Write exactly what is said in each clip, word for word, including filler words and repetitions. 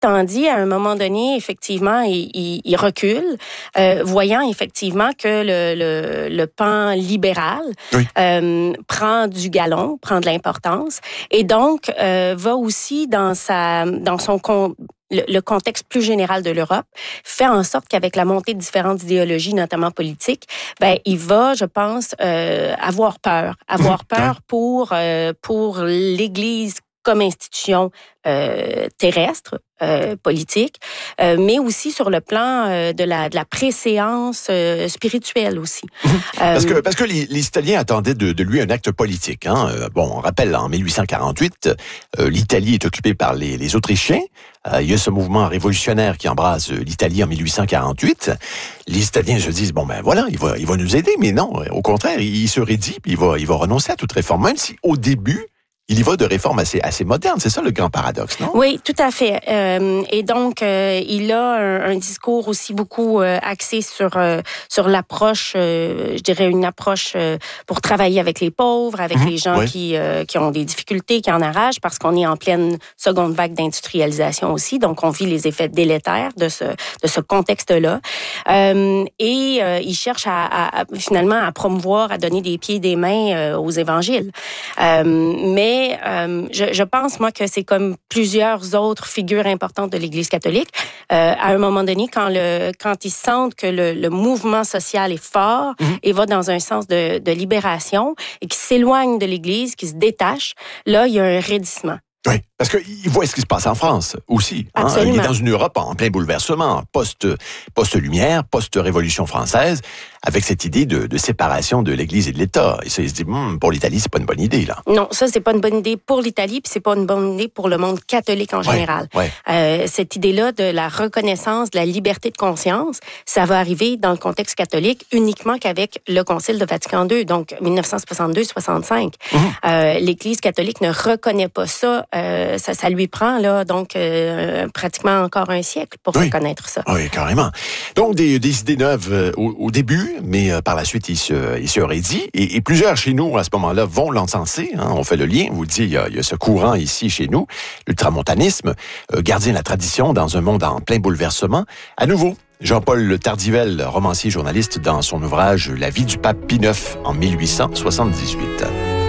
tandis à un moment donné, effectivement, il, il, il recule, euh, voyant effectivement que le, le, le pan libéral oui. euh, prend du galon, prend de l'importance, et donc euh, va aussi dans sa, dans son con, le, le contexte plus général de l'Europe, fait en sorte qu'avec la montée de différentes idéologies, notamment politiques, ben il va, je pense, euh, avoir peur, avoir peur pour euh, pour l'Église comme institution euh, terrestre, euh, politique, euh, mais aussi sur le plan euh, de la de la préséance euh, spirituelle aussi. Mmh. Parce que parce que les, les Italiens attendaient de, de lui un acte politique. Hein. Bon, on rappelle, en mille huit cent quarante-huit, euh, l'Italie est occupée par les, les Autrichiens. Euh, il y a ce mouvement révolutionnaire qui embrase l'Italie en mille huit cent quarante-huit. Les Italiens se disent bon ben voilà, il va il va nous aider, mais non, au contraire, il se raidit, puis il va il va renoncer à toute réforme, même si au début il y va de réformes assez, assez modernes. C'est ça le grand paradoxe, non? Oui, tout à fait. Euh, et donc, euh, il a un, un discours aussi beaucoup euh, axé sur euh, sur l'approche, euh, je dirais une approche euh, pour travailler avec les pauvres, avec mmh, les gens oui. qui euh, qui ont des difficultés, qui en arrachent, parce qu'on est en pleine seconde vague d'industrialisation aussi. Donc, on vit les effets délétères de ce de ce contexte-là. Euh, et euh, il cherche à, à, à finalement à promouvoir, à donner des pieds et des mains euh, aux évangiles. Euh, mais Euh, je, je pense, moi, que c'est comme plusieurs autres figures importantes de l'Église catholique. Euh, à un moment donné, quand, le, quand ils sentent que le, le mouvement social est fort mmh. et va dans un sens de, de libération et qui s'éloigne de l'Église, qui se détache, là, il y a un raidissement. Oui, parce qu'il voit ce qui se passe en France aussi. Hein? Absolument. Il est dans une Europe en plein bouleversement, post, post-lumière, post-révolution française, avec cette idée de, de séparation de l'Église et de l'État. Et ça, il se dit, hm, pour l'Italie, c'est pas une bonne idée, là. Non, ça, c'est pas une bonne idée pour l'Italie, puis c'est pas une bonne idée pour le monde catholique en général. Ouais, ouais. Euh, cette idée-là de la reconnaissance de la liberté de conscience, ça va arriver dans le contexte catholique uniquement qu'avec le Concile de Vatican deux, donc dix-neuf cent soixante-deux soixante-cinq. Mmh. Euh, L'Église catholique ne reconnaît pas ça. Euh, ça, ça lui prend, là, donc, euh, pratiquement encore un siècle pour oui. reconnaître ça. Oui, carrément. Donc, des, des idées neuves euh, au, au début, mais euh, par la suite, il se, il se raidit. Et, et plusieurs chez nous, à ce moment-là, vont l'encenser. Hein, on fait le lien. Vous le dites, il y a, il y a ce courant ici, chez nous, l'ultramontanisme, euh, gardien de la tradition dans un monde en plein bouleversement. À nouveau, Jean-Paul Tardivelle, romancier journaliste, dans son ouvrage « La vie du pape Pie neuf » en mille huit cent soixante-dix-huit.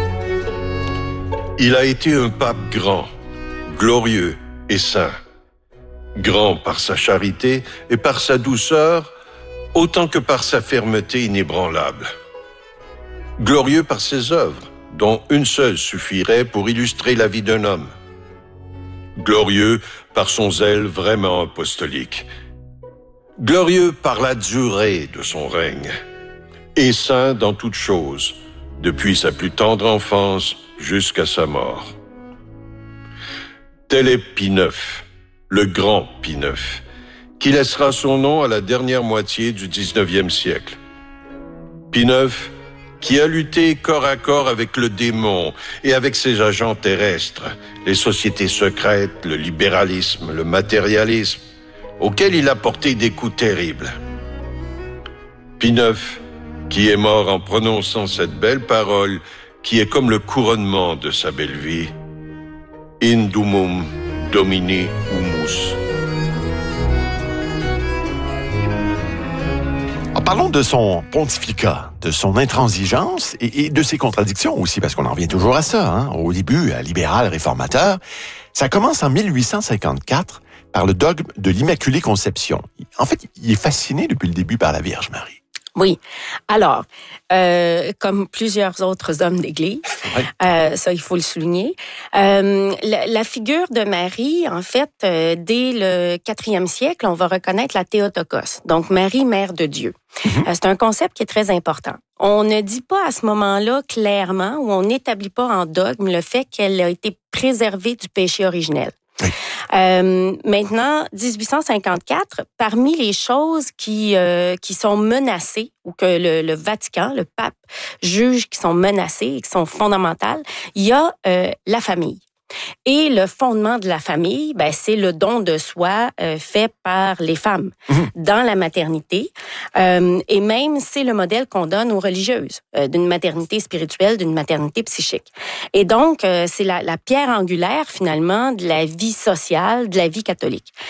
Il a été un pape grand, glorieux et saint. Grand par sa charité et par sa douceur, autant que par sa fermeté inébranlable. Glorieux par ses œuvres, dont une seule suffirait pour illustrer la vie d'un homme. Glorieux par son zèle vraiment apostolique. Glorieux par la durée de son règne. Et saint dans toutes choses, depuis sa plus tendre enfance jusqu'à sa mort. Tel est Pie neuf, le grand Pie neuf, qui laissera son nom à la dernière moitié du dix-neuvième siècle. Pie neuf, qui a lutté corps à corps avec le démon et avec ses agents terrestres, les sociétés secrètes, le libéralisme, le matérialisme, auxquels il a porté des coups terribles. Pie neuf, qui est mort en prononçant cette belle parole qui est comme le couronnement de sa belle vie. In Dumum Domini Humus. Alors, parlons de son pontificat, de son intransigeance et, et de ses contradictions aussi, parce qu'on en revient toujours à ça. Hein? Au début, libéral, réformateur, ça commence en mille huit cent cinquante-quatre par le dogme de l'Immaculée Conception. En fait, il est fasciné depuis le début par la Vierge Marie. Oui. Alors, euh, comme plusieurs autres hommes d'Église, ouais. euh, ça, il faut le souligner, euh, la, la figure de Marie, en fait, euh, dès le quatrième siècle, on va reconnaître la Théotokos, donc Marie, mère de Dieu. Mm-hmm. Euh, c'est un concept qui est très important. On ne dit pas à ce moment-là clairement, ou on n'établit pas en dogme le fait qu'elle a été préservée du péché originel. Oui. Euh, maintenant, dix-huit cent cinquante-quatre, parmi les choses qui euh, qui sont menacées ou que le, le Vatican, le pape, juge qui sont menacées et qui sont fondamentales, il y a euh, la famille. Et le fondement de la famille, ben, c'est le don de soi euh, fait par les femmes mmh. dans la maternité. Euh, et même, c'est le modèle qu'on donne aux religieuses, euh, d'une maternité spirituelle, d'une maternité psychique. Et donc, euh, c'est la, la pierre angulaire, finalement, de la vie sociale, de la vie catholique.